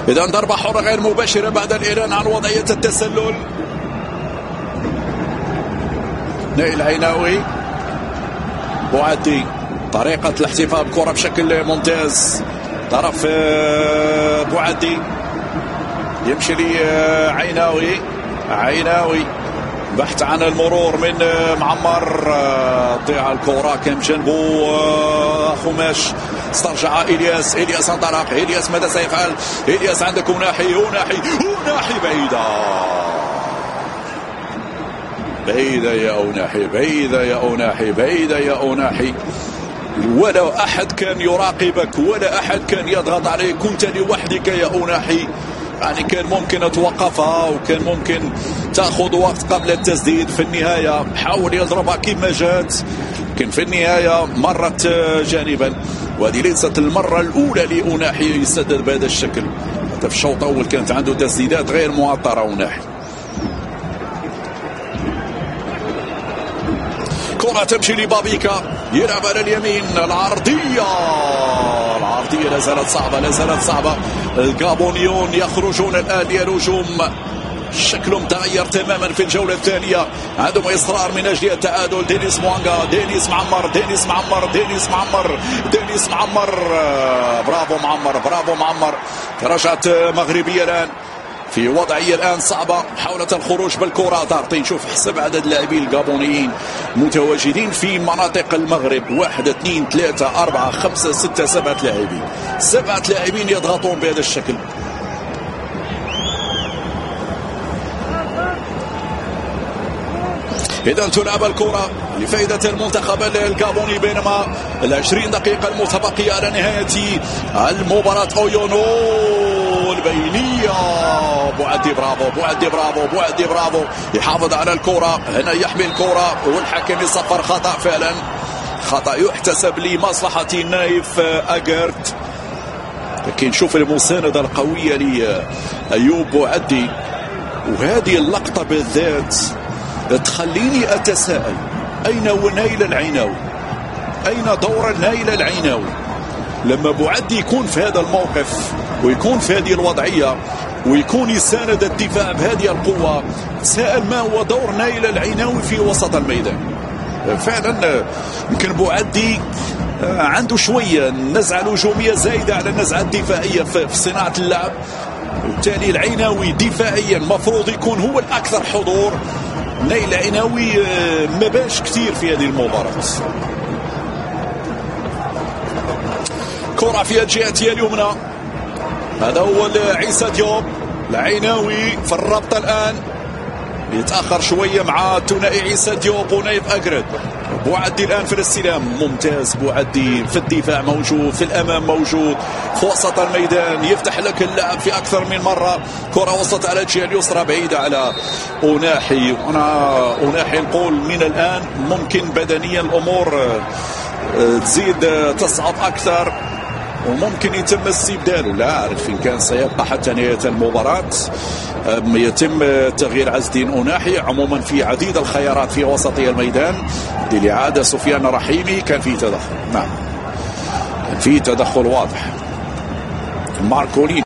إذا ضربة حرة غير مباشرة بعد الإعلان عن وضعية التسلل. نائل عيناوي، بوعدي، طريقة الاحتفاظ بالكرة بشكل ممتاز. طرف بوعدي يمشي لعيناوي، عيناوي بحث عن المرور من معمر، ضيع الكرة كان بجنبه خماش، استرجع إلياس انطلق، إلياس ماذا سيفعل؟ إلياس عندك أوناحي بعيدة يا أوناحي، ولا أحد كان يراقبك ولا أحد كان يضغط عليك، كنت لوحدك يا أوناحي. يعني كان ممكن توقفها وكان ممكن تأخذ وقت قبل التسديد. في النهاية حاول يضربها كما جات، لكن في النهاية مرت جانبا، وهذه ليست المرة الأولى لأوناحي يسدد بهذا الشكل. حتى في الشوط الأول كانت عنده تسديدات غير معطرة أوناحي. كرة تمشي لبابيكا، يلعب على اليمين، العرضية لا زالت صعبة. الغابونيون يخرجون الآن للهجوم، شكلهم تغير تماما في الجولة الثانية، عندهم إصرار من أجل التعادل. دينيس موانغا، دينيس معمر، برافو معمر. رجعت مغربية الآن في وضعية الآن صعبة، محاولة الخروج بالكرة، ضاغطين. شوف حسب عدد اللاعبين الغابونيين متواجدين في مناطق المغرب، 1 2 3 4 5 6 7 لاعبين، 7 لاعبين يضغطون بهذا الشكل. إذا تلعب الكرة لفائدة المنتخب الغابوني، بينما 20 دقيقة المتبقية على نهاية المباراة. أويونو البينية، بوعدي برافو، يحافظ على الكرة، هنا يحمي الكرة والحكم يصفر خطأ، فعلا خطأ يحتسب لمصلحة نايف أجرت. لكن شوف المساندة القوية لأيوب بوعدي، وهذه اللقطة بالذات تخليني أتساءل، أين هو نايل العيناوي؟ أين دور نايل العيناوي لما بوعدي يكون في هذا الموقف ويكون في هذه الوضعية ويكون يساند الدفاع بهذه القوة؟ تساءل ما هو دور نايل العيناوي في وسط الميدان. فعلا يمكن بوعدي عنده شوية النزعة الهجومية زايدة على النزعة الدفاعية في صناعة اللعب، وبالتالي العيناوي دفاعيا مفروض يكون هو الأكثر حضور. نايل العيناوي ما باش كثير في هذه المباراة. كرة في الجهة اليمنى، هذا هو عيسى ديوب. العيناوي في الربط الآن يتأخر شوية مع ثنائي عيسى ديوب ونايف أجرد. بوعدي الآن في الاستلام ممتاز، بوعدي في الدفاع موجود، في الأمام موجود، في وسط الميدان يفتح لك اللعب في أكثر من مرة. كرة وسط على الجهة اليسرى بعيدة على أوناحي. أوناحي نقول من الآن ممكن بدنيا الأمور تزيد تصعب أكثر، وممكن يتم استبداله. لا أعرف إن كان سيبقى حتى نهاية المباراة، يتم تغيير عز الدين أوناحي. عموما في عديد الخيارات في وسطي الميدان للإعادة. سفيان رحيمي كان فيه تدخل، نعم كان فيه تدخل واضح. ماركولين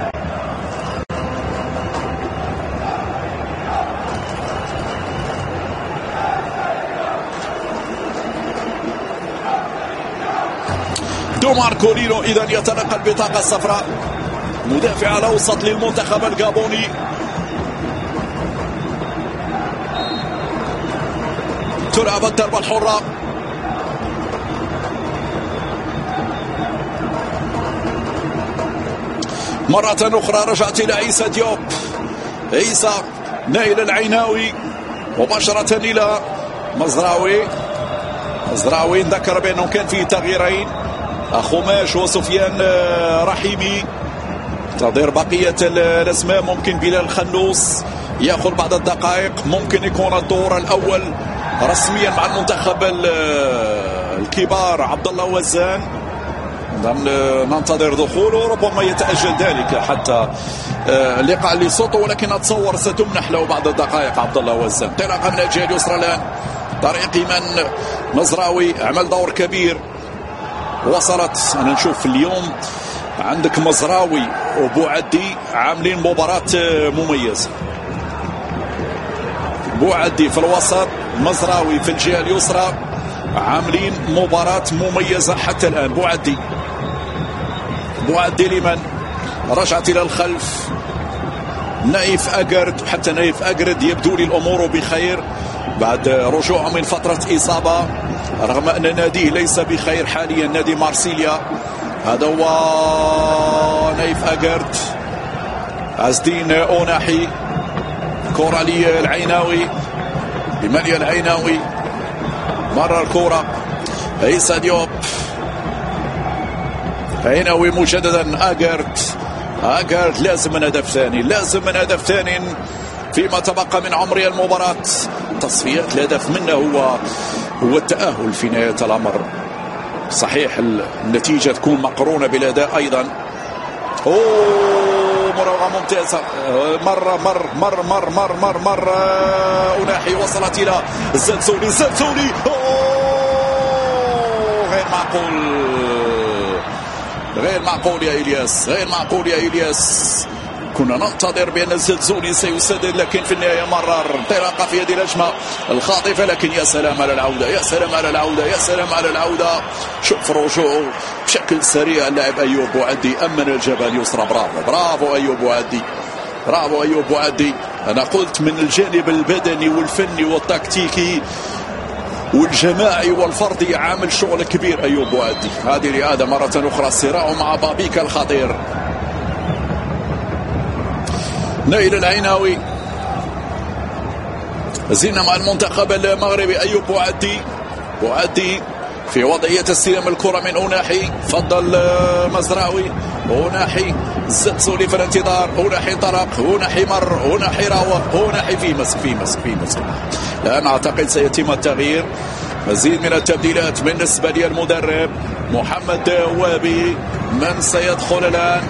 ماركولينو إذا يتلقى البطاقة الصفراء، مدافع الأوسط للمنتخب الغابوني. تلعب الضربة الحرة، مرة أخرى رجعت إلى عيسى ديوب. عيسى، نايل العيناوي مباشرة إلى مزراوي. ذكر بأنه كان فيه تغييرين، خماش وسفيان رحيمي. تظهر بقية الأسماء، ممكن بلال خنوس يأخذ بعض الدقائق، ممكن يكون الدور الأول رسميا مع المنتخب الكبار عبد الله وزان. ننتظر دخوله، ربما يتأجل ذلك حتى لقاء ليسوتو، ولكن أتصور ستمنح له بعض الدقائق عبد الله وزان. انطلاقا من الجهة اليسرى الآن طريق من مزراوي، عمل دور كبير. وصلت، أنا نشوف اليوم عندك مزراوي وبوعدي عاملين مباراة مميزة. بوعدي في الوسط، مزراوي في الجهة اليسرى، عاملين مباراة مميزة حتى الآن. بوعدي لمن رجعت إلى الخلف نايف أجرد، حتى نايف أجرد يبدو لي الأمور بخير بعد رجوعه من فترة إصابة، رغم أن ناديه ليس بخير حاليا، نادي مارسيليا. هذا هو نايف أجرد. عزدين أوناحي، كرة للعيناوي، لماليا العيناوي، مرة الكرة عيسى ديوب، عيناوي مجددا. أجرد لازم من هدف ثاني، فيما تبقى من عمر المباراة. تصفيات الهدف منه هو التأهل في نهاية الأمر. صحيح النتيجة تكون مقرونة بالأداء أيضا. مراوغة ممتازة، مر أوناحي، وصلت إلى الزلزولي. غير معقول يا إلياس، كنا ننتظر بأن الزلزولي سيسدد، لكن في النهاية مرر انطلاقة في هذه الهجمة الخاطفة. لكن يا سلام على العودة، شوف رجوعه بشكل سريع اللاعب أيوب بوعدي، أمن الجبهة اليسرى. برافو أيوب بوعدي. أنا قلت من الجانب البدني والفني والتكتيكي والجماعي والفردي عامل شغل كبير أيوب بوعدي. هذه رياضة مرة أخرى، صراع مع بابيكا الخطير. نائل العيناوي، زينا مع المنتخب المغربي. أيوب بوعدي في وضعية استلام الكرة من أوناحي، فضل مزراوي. أوناحي الزلزولي في الانتظار، أوناحي طرق، أوناحي مر، أوناحي راوغ، أوناحي في مسك. الآن أعتقد سيتم التغيير، مزيد من التبديلات بالنسبة للمدرب محمد وابي. من سيدخل الآن؟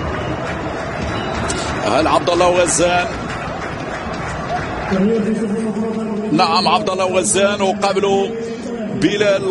هل عبد الله وزان؟ نعم عبد الله وزان، وقبله بلال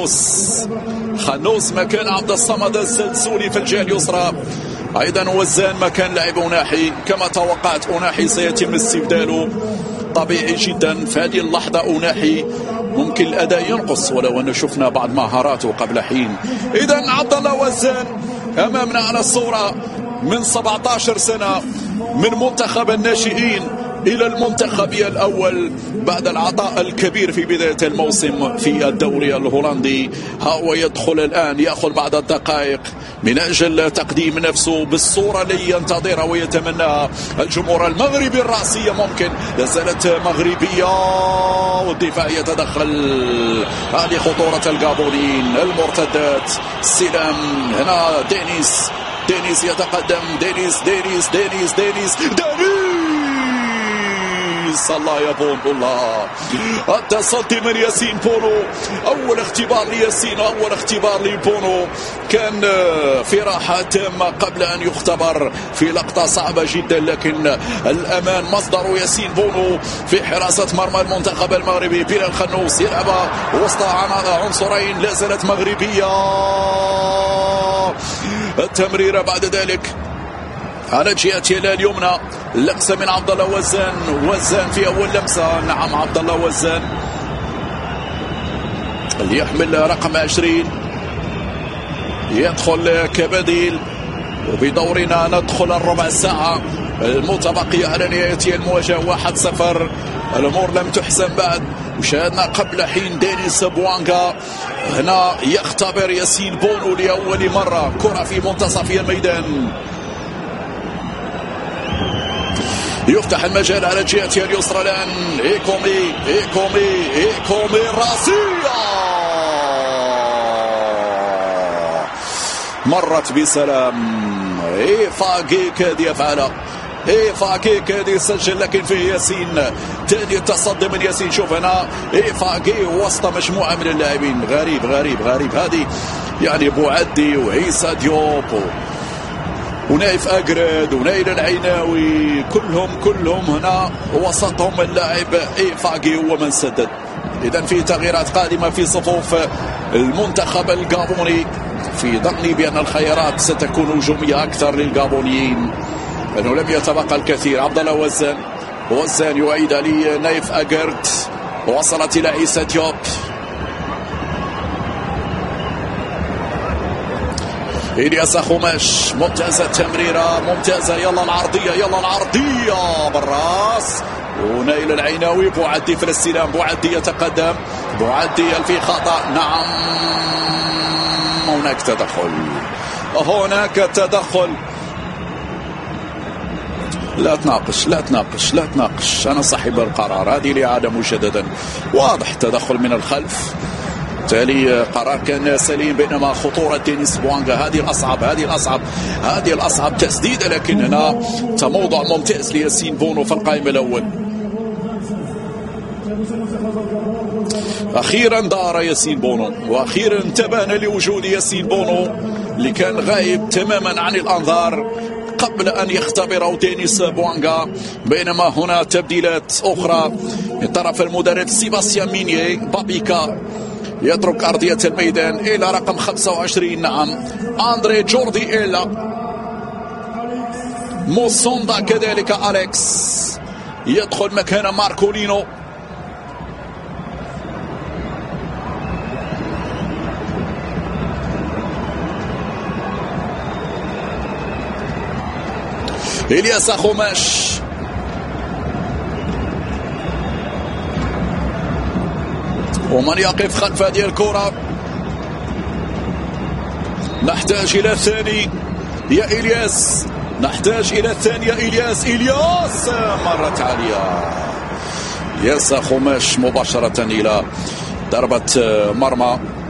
خنوس مكان عبد الصمد الزلزولي في الجهة اليسرى. أيضا وزان مكان لاعب أوناحي. كما توقعت أوناحي سيتم استبداله طبيعي جدا في هذه اللحظة. أوناحي ممكن الأداء ينقص، ولو أن شفنا بعض مهاراته قبل حين. إذا عبد الله وزان أمامنا على الصورة، من 17 سنة، من منتخب الناشئين إلى المنتخب الأول بعد العطاء الكبير في بداية الموسم في الدوري الهولندي. هو يدخل الآن، يأخذ بعض الدقائق من أجل تقديم نفسه بالصورة اللي ينتظرها ويتمناها الجمهور المغربي. الرأسية ممكن لازالت مغربية، والدفاع يتدخل. هذه خطورة الجابونيين. المرتدات، السلام هنا، دينيس يتقدم، دينيس الله يا بونو، الله. التصدي من ياسين بونو، أول اختبار لياسين، أول اختبار لبونو، كان في راحة تامة قبل أن يختبر في لقطة صعبة جدا، لكن الأمان مصدر ياسين بونو في حراسة مرمى المنتخب المغربي. بلال خنوس يلعب وسط عنصرين، لا زالت مغربية. التمريرة بعد ذلك على جهة اليمنى، لمسة من عبد الله وزان في أول لمسة. نعم عبد الله وزان اللي يحمل رقم 20 يدخل كبديل، وبدورنا ندخل الربع ساعة المتبقية على نهاية المواجهة. 1-0، الأمور لم تحسم بعد. وشاهدنا قبل حين دينيس بوانغا هنا يختبر ياسين بونو لأول مرة. كرة في منتصف الميدان، يفتح المجال على جهة اليسرى الآن. إيكومي راسية مرت بسلام. فاكي كاد يفعلها، فاكي كاد يسجل، لكن فيه ياسين. تاني التصدي من ياسين. شوف هنا فاكي وسط مجموعة من اللاعبين. غريب هذه يعني بوعدي وعيسى ديوب ونايف أجرد ونايل العيناوي، كلهم هنا وسطهم اللاعب فاكي هو من سدد. إذا في تغييرات قادمة في صفوف المنتخب الجابوني في ظني بأن الخيارات ستكون هجومية أكثر للغابونيين لأنه لم يتبقى الكثير. عبد الله وزان يعيد لنايف أجرد، وصلت إلى عيسى ديوب. إلياس خماش ممتازة التمريرة، ممتازة. يلا العرضية بالراس، ونايل العيناوي. بوعدي في الاستلام، بوعدي يتقدم، بوعدي في خطأ. نعم، هناك تدخل. لا تناقش، أنا صاحب القرار. هذه الإعادة مجددا، واضح تدخل من الخلف، بالتالي قرار كان سليم. بينما خطورة دينيس بوانغا هذه الأصعب تسديدة، لكن هنا تموضع ممتاز لياسين بونو في القائمة الأول. أخيرا دار ياسين بونو، وأخيرا انتبهنا لوجود ياسين بونو اللي كان غايب تماما عن الأنظار قبل أن يختبره دينيس بوانغا. بينما هنا تبديلات أخرى من طرف المدرب سيباستيان مينيه. بابيكا يترك أرضية الميدان إلى رقم 25. نعم، أندري جوردي إلا موسوندا، كذلك أليكس يدخل مكان ماركولينو. إلياس خماش، ومن يقف خلف هذه الكرة. نحتاج إلى الثاني يا إلياس، نحتاج إلى الثاني يا إلياس. مرت عالية إلياس خماش مباشرة إلى ضربة مرمى.